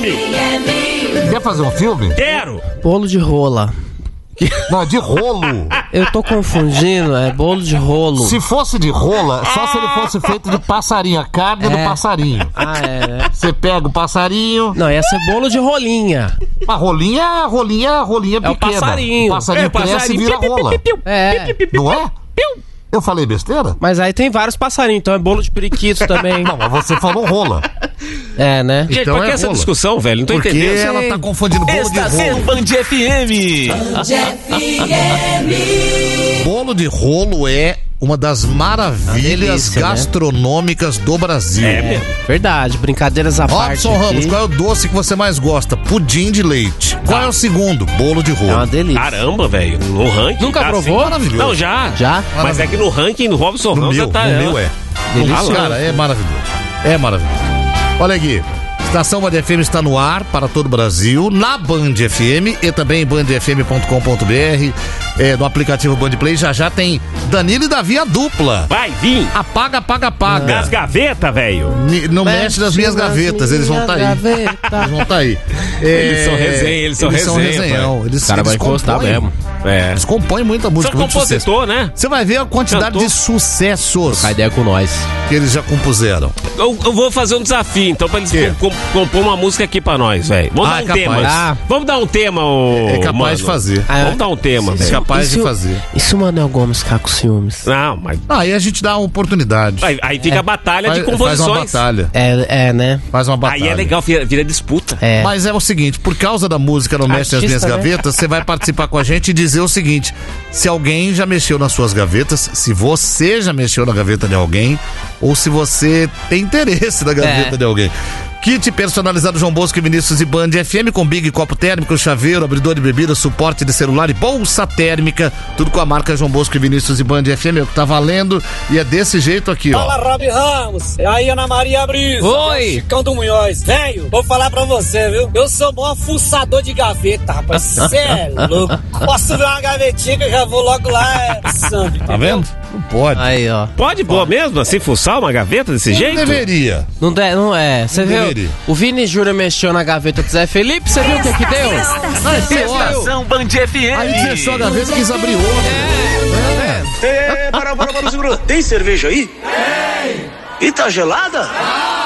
Quer fazer um filme? Quero! Bolo de rola. Não, de rolo. Eu tô confundindo, é bolo de rolo. Se fosse de rola, só se ele fosse feito de passarinho, a carne do passarinho. Ah, é, né? Você pega o passarinho. Não, ia ser bolo de rolinha. A rolinha pequena. É o passarinho. O passarinho cresce e vira rola. É. Não é? Eu falei besteira? Mas aí tem vários passarinhos, então é bolo de periquito também. Não, mas você falou rola. É, né? Gente, Então por que é essa rola. discussão, velho? Não tô Porque entendendo. ela tá confundindo bolo de Estação rolo. Band FM. Bolo de rolo é uma das maravilhas delícia, né? gastronômicas do Brasil. É mesmo. Verdade, brincadeiras à parte. Robson Ramos, aqui. qual é o doce que você mais gosta? Pudim de leite. Qual é o segundo? Bolo de É rolo. uma delícia. Caramba, velho. No ranking. Nunca tá provou? assim? Maravilhoso. Não, já. Já? Mas é que no ranking do Robson No Ramos meu, tá. no meu é. Delícia. Cara, é maravilhoso. É maravilhoso. Olha aqui. Estação Band FM está no ar para todo o Brasil, na Band FM e também em bandfm.com.br, no aplicativo Band Play. Já tem Danilo e Davi a dupla. Vai vir. Apaga, apaga, apaga. Das gavetas, velho. Não mexe nas minhas gavetas, eles vão estar aí. Eles vão estar aí. Eles são resenha, eles são resenha, resenhão. O cara vai encostar mesmo. É. Eles compõem muita música. São muito sucesso. compositor, né? Você vai ver a quantidade Cantor. de sucessos Trocar ideia com nós. que eles já compuseram. Eu vou fazer um desafio, então, pra eles Quê? compor uma música aqui pra nós, velho. Vamos dar um capaz. tema. Ah. Vamos dar um tema, ô. É capaz mano. de fazer. Vamos dar um tema, É velho. capaz de fazer. E se o Manuel Gomes ficar com ciúmes? Não, mas. Aí a gente dá uma oportunidade. Aí fica a batalha de Faz uma composições. batalha. É, né? Faz uma batalha. Aí é legal, vira disputa. É. Mas é o seguinte, por causa da música Não Mexe nas Minhas Artista, né? Gavetas, você vai participar com a gente e dizer o seguinte: se alguém já mexeu nas suas gavetas, se você já mexeu na gaveta de alguém, ou se você tem interesse na gaveta de alguém. Kit personalizado João Bosco e Vinícius e Band FM com Big Copo Térmico, chaveiro, abridor de bebida, suporte de celular e bolsa térmica. Tudo com a marca João Bosco e Vinícius e Band FM, é o que tá valendo. E é desse jeito aqui, ó. Fala, Rob Ramos. É aí, Ana Maria Brisa. Oi. É o Chicão do Munhoz. Velho, vou falar pra você, viu? Eu sou maior fuçador de gaveta, rapaz. Cê é louco. Posso ver uma gavetinha que eu já vou logo lá. Sangue, Tá vendo? Não pode. Aí, ó. Pode pôr mesmo, assim, fuçar uma gaveta desse Não jeito? deveria. Não é. Você viu? deveria. O Vini Júnior mexeu na gaveta do Zé Felipe, você viu o que deu? Estação Band FM. Aí fechou a gaveta e quis abrir outra. Para, segura. Tem cerveja aí? Tem. E tá gelada?